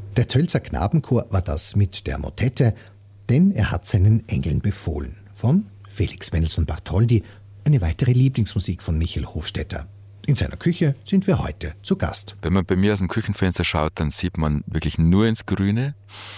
Der Tölzer Knabenchor war das mit der Motette, denn er hat seinen Engeln befohlen. Von Felix Mendelssohn Bartholdy, eine weitere Lieblingsmusik von Michael Hofstetter. In seiner Küche sind wir heute zu Gast. Wenn man bei mir aus dem Küchenfenster schaut, dann sieht man wirklich nur ins Grüne.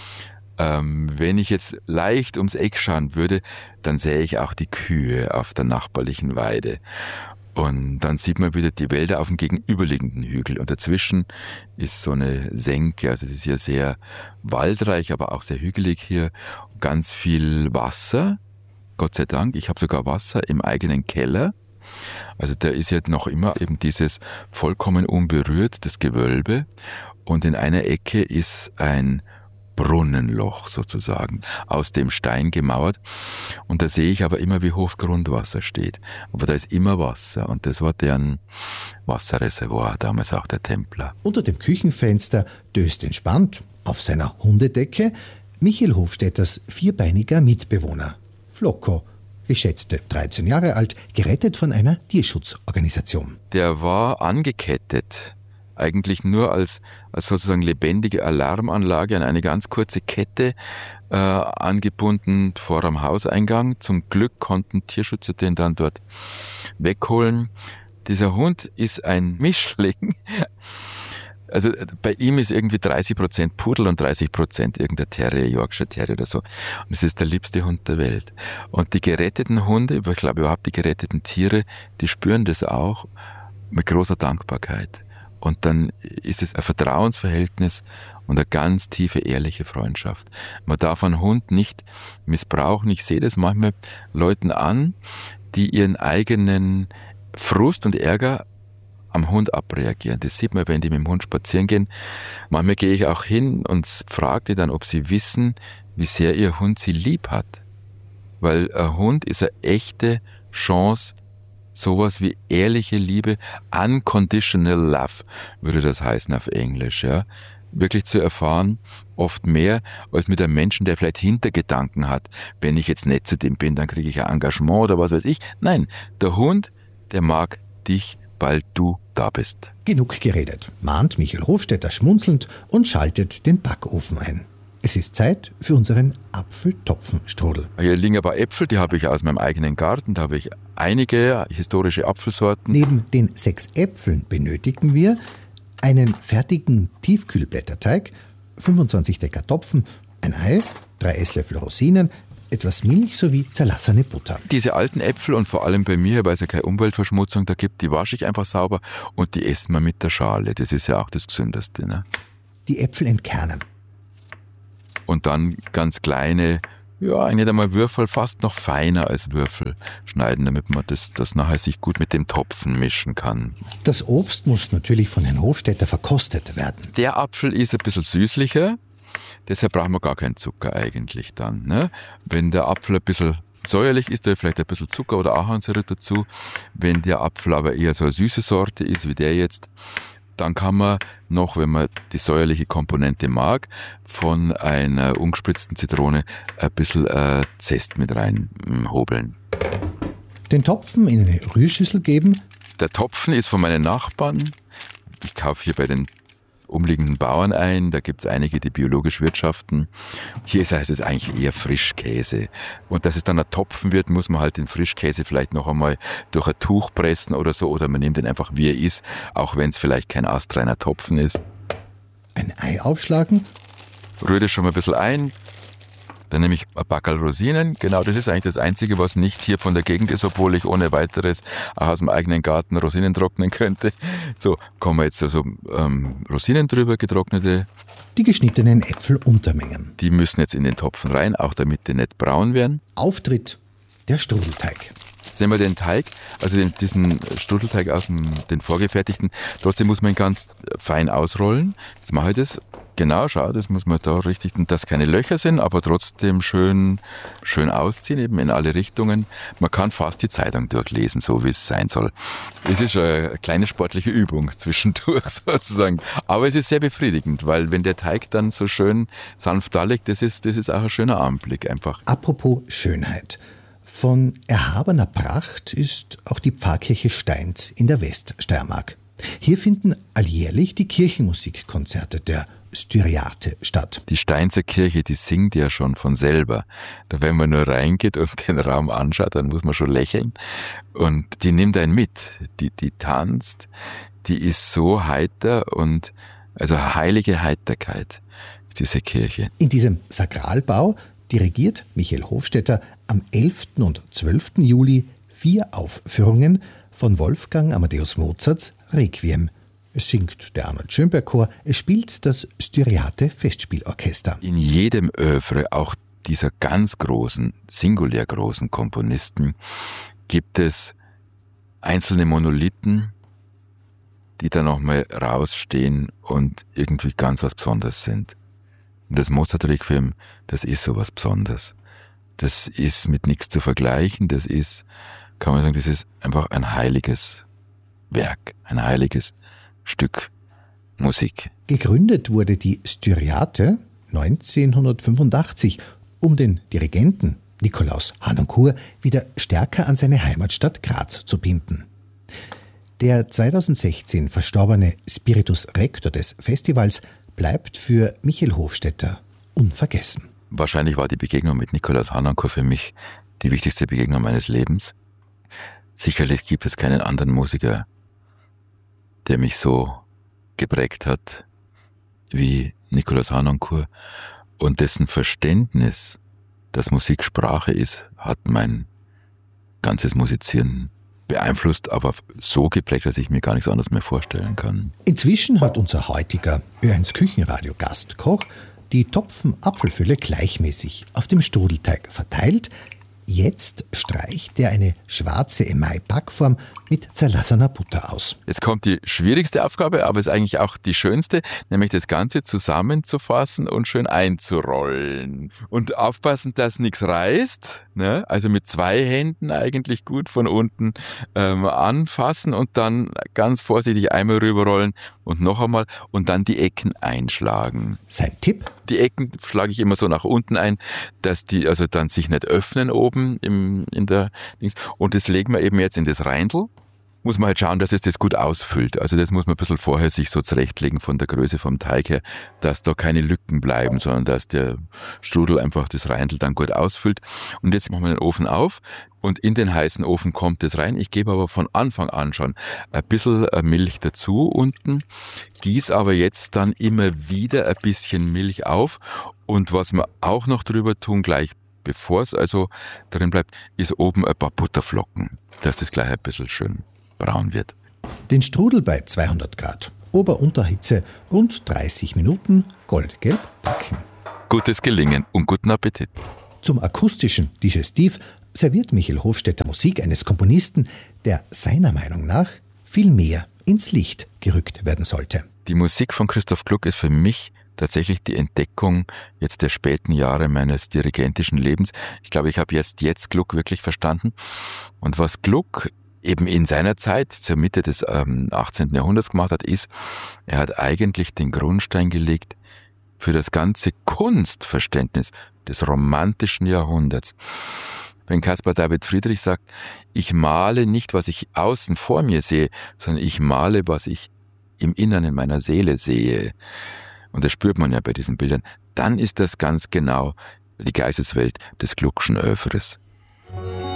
Wenn ich jetzt leicht ums Eck schauen würde, dann sähe ich auch die Kühe auf der nachbarlichen Weide. Und dann sieht man wieder die Wälder auf dem gegenüberliegenden Hügel. Und dazwischen ist so eine Senke, also es ist ja sehr waldreich, aber auch sehr hügelig hier. Ganz viel Wasser, Gott sei Dank. Ich habe sogar Wasser im eigenen Keller. Also da ist ja noch immer eben dieses vollkommen unberührt, das Gewölbe. Und in einer Ecke ist ein Brunnenloch sozusagen, aus dem Stein gemauert. Und da sehe ich aber immer, wie hoch das Grundwasser steht. Aber da ist immer Wasser und das war deren Wasserreservoir, damals auch der Templer. Unter dem Küchenfenster döst entspannt auf seiner Hundedecke Michael Hofstetters vierbeiniger Mitbewohner, Flocko, geschätzte 13 Jahre alt, gerettet von einer Tierschutzorganisation. Der war angekettet, eigentlich nur als sozusagen lebendige Alarmanlage an eine ganz kurze Kette angebunden vor am Hauseingang. Zum Glück konnten Tierschützer den dann dort wegholen. Dieser Hund ist ein Mischling. Also bei ihm ist irgendwie 30% Pudel und 30% irgendein Terrier, Yorkshire Terrier oder so. Und es ist der liebste Hund der Welt. Und die geretteten Hunde, ich glaube überhaupt die geretteten Tiere, die spüren das auch mit großer Dankbarkeit. Und dann ist es ein Vertrauensverhältnis und eine ganz tiefe, ehrliche Freundschaft. Man darf einen Hund nicht missbrauchen. Ich sehe das manchmal Leuten an, die ihren eigenen Frust und Ärger am Hund abreagieren. Das sieht man, wenn die mit dem Hund spazieren gehen. Manchmal gehe ich auch hin und frage die dann, ob sie wissen, wie sehr ihr Hund sie lieb hat. Weil ein Hund ist eine echte Chance, sowas wie ehrliche Liebe, unconditional love, würde das heißen auf Englisch, ja. Wirklich zu erfahren, oft mehr als mit einem Menschen, der vielleicht Hintergedanken hat. Wenn ich jetzt nett zu dem bin, dann kriege ich ein Engagement oder was weiß ich. Nein, der Hund, der mag dich, weil du da bist. Genug geredet, mahnt Michael Hofstetter schmunzelnd und schaltet den Backofen ein. Es ist Zeit für unseren Apfeltopfenstrudel. Hier liegen ein paar Äpfel, die habe ich aus meinem eigenen Garten. Da habe ich einige historische Apfelsorten. Neben den 6 Äpfeln benötigen wir einen fertigen Tiefkühlblätterteig, 25 Decker Topfen, ein Ei, 3 Esslöffel Rosinen, etwas Milch sowie zerlassene Butter. Diese alten Äpfel und vor allem bei mir, weil es ja keine Umweltverschmutzung da gibt, die wasche ich einfach sauber und die essen wir mit der Schale. Das ist ja auch das Gesündeste, ne? Die Äpfel entkernen. Und dann ganz kleine, ja, nicht einmal Würfel, fast noch feiner als Würfel schneiden, damit man das nachher sich gut mit dem Topfen mischen kann. Das Obst muss natürlich von Herrn Hofstetter verkostet werden. Der Apfel ist ein bisschen süßlicher, deshalb brauchen wir gar keinen Zucker eigentlich dann, ne? Wenn der Apfel ein bisschen säuerlich ist, da vielleicht ein bisschen Zucker oder Ahornsirup dazu. Wenn der Apfel aber eher so eine süße Sorte ist, wie der jetzt, dann kann man noch, wenn man die säuerliche Komponente mag, von einer ungespritzten Zitrone ein bisschen Zest mit reinhobeln. Den Topfen in eine Rührschüssel geben. Der Topfen ist von meinen Nachbarn. Ich kaufe hier bei den umliegenden Bauern ein. Da gibt es einige, die biologisch wirtschaften. Hier heißt es eigentlich eher Frischkäse. Und dass es dann ein Topfen wird, muss man halt den Frischkäse vielleicht noch einmal durch ein Tuch pressen oder so. Oder man nimmt den einfach, wie er ist, auch wenn es vielleicht kein astreiner Topfen ist. Ein Ei aufschlagen. Rühre das schon mal ein bisschen ein. Dann nehme ich ein Backerl Rosinen. Genau, das ist eigentlich das Einzige, was nicht hier von der Gegend ist, obwohl ich ohne weiteres auch aus dem eigenen Garten Rosinen trocknen könnte. So, kommen wir jetzt also Rosinen drüber, getrocknete. Die geschnittenen Äpfel untermengen. Die müssen jetzt in den Topfen rein, auch damit die nicht braun werden. Auftritt der Strudelteig. Sehen wir den Teig, also diesen Strudelteig den vorgefertigten, trotzdem muss man ihn ganz fein ausrollen. Jetzt mache ich das. Genau, schau, das muss man da richtig, dass keine Löcher sind, aber trotzdem schön ausziehen, eben in alle Richtungen. Man kann fast die Zeitung durchlesen, so wie es sein soll. Es ist eine kleine sportliche Übung zwischendurch sozusagen. Aber es ist sehr befriedigend, weil wenn der Teig dann so schön sanft da liegt, das ist auch ein schöner Anblick einfach. Apropos Schönheit. Von erhabener Pracht ist auch die Pfarrkirche Steins in der Weststeiermark. Hier finden alljährlich die Kirchenmusikkonzerte der Styriate statt. Die Steinzer Kirche, die singt ja schon von selber. Wenn man nur reingeht und den Raum anschaut, dann muss man schon lächeln. Und die nimmt einen mit. Die tanzt, die ist so heiter und also heilige Heiterkeit, diese Kirche. In diesem Sakralbau dirigiert Michael Hofstetter am 11. und 12. Juli 4 Aufführungen von Wolfgang Amadeus Mozarts Requiem. Es singt der Arnold Schönberg Chor, es spielt das Styriate Festspielorchester. In jedem Œuvre, auch dieser ganz großen, singulär großen Komponisten, gibt es einzelne Monolithen, die da nochmal rausstehen und irgendwie ganz was Besonderes sind. Und das Mozart-Requiem, das ist sowas Besonderes. Das ist mit nichts zu vergleichen, das ist, kann man sagen, das ist einfach ein heiliges Werk, ein heiliges Stück Musik. Gegründet wurde die Styriate 1985, um den Dirigenten Nikolaus Harnoncourt wieder stärker an seine Heimatstadt Graz zu binden. Der 2016 verstorbene Spiritus Rector des Festivals bleibt für Michael Hofstetter unvergessen. Wahrscheinlich war die Begegnung mit Nikolaus Harnoncourt für mich die wichtigste Begegnung meines Lebens. Sicherlich gibt es keinen anderen Musiker, der mich so geprägt hat wie Nikolaus Harnoncourt, und dessen Verständnis, dass Musik Sprache ist, hat mein ganzes Musizieren beeinflusst, aber so geprägt, dass ich mir gar nichts anderes mehr vorstellen kann. Inzwischen hat unser heutiger Ö1 Küchenradio Gastkoch die Topfen Apfelfülle gleichmäßig auf dem Strudelteig verteilt. Jetzt streicht er eine schwarze Emaille-Backform mit zerlassener Butter aus. Jetzt kommt die schwierigste Aufgabe, aber ist eigentlich auch die schönste, nämlich das Ganze zusammenzufassen und schön einzurollen. Und aufpassen, dass nichts reißt, ne? Also mit 2 Händen eigentlich gut von unten anfassen und dann ganz vorsichtig einmal rüberrollen und noch einmal und dann die Ecken einschlagen. Sein Tipp? Die Ecken schlage ich immer so nach unten ein, dass die also dann sich nicht öffnen oben in der Dings. Und das legen wir eben jetzt in das Reindl. Muss man halt schauen, dass es das gut ausfüllt. Also das muss man ein bisschen vorher sich so zurechtlegen von der Größe vom Teig her, dass da keine Lücken bleiben, sondern dass der Strudel einfach das Reindl dann gut ausfüllt. Und jetzt machen wir den Ofen auf und in den heißen Ofen kommt es rein. Ich gebe aber von Anfang an schon ein bisschen Milch dazu unten, gieße aber jetzt dann immer wieder ein bisschen Milch auf. Und was wir auch noch drüber tun, gleich bevor es also drin bleibt, ist oben ein paar Butterflocken, dass das gleich ein bisschen schön braun wird. Den Strudel bei 200 Grad Ober-Unterhitze rund 30 Minuten goldgelb backen. Gutes Gelingen und guten Appetit. Zum akustischen Digestiv serviert Michael Hofstetter Musik eines Komponisten, der seiner Meinung nach viel mehr ins Licht gerückt werden sollte. Die Musik von Christoph Gluck ist für mich tatsächlich die Entdeckung jetzt der späten Jahre meines dirigentischen Lebens. Ich glaube, ich habe jetzt Gluck wirklich verstanden. Und was Gluck eben in seiner Zeit, zur Mitte des 18. Jahrhunderts gemacht hat, ist, er hat eigentlich den Grundstein gelegt für das ganze Kunstverständnis des romantischen Jahrhunderts. Wenn Caspar David Friedrich sagt, ich male nicht, was ich außen vor mir sehe, sondern ich male, was ich im Innern in meiner Seele sehe. Und das spürt man ja bei diesen Bildern. Dann ist das ganz genau die Geisteswelt des Gluckschen Œuvres.